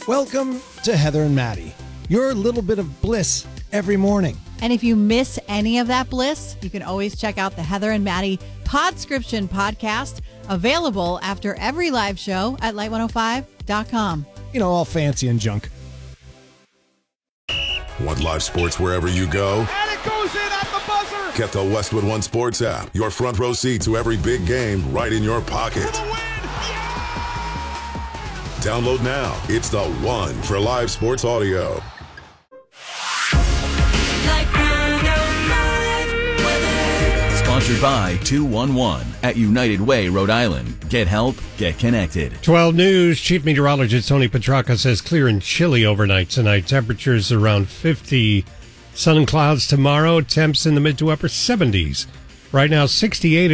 Welcome to Heather and Maddie, your little bit of bliss every morning. And if you miss any of that bliss, you can always check out the Heather and Maddie Podscription podcast, available after every live show at light105.com. You know, all fancy and junk. Want live sports wherever you go? And it goes in at the buzzer! Get the Westwood One Sports app. Your front row seat to every big game right in your pocket. For the win! Download now. It's the one for live sports audio. Sponsored by 211 at United Way, Rhode Island. Get help, get connected. 12 News. Chief Meteorologist Tony Petracca says clear and chilly overnight tonight. Temperatures around 50. Sun and clouds tomorrow. Temps in the mid to upper 70s. Right now, 68.